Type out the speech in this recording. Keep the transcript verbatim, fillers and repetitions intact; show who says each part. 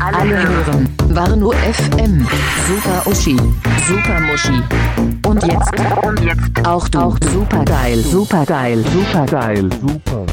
Speaker 1: Alle hören Warnow F M. Super Uschi, Super Muschi. Und jetzt, und jetzt auch du. Super geil, super geil, super geil, super.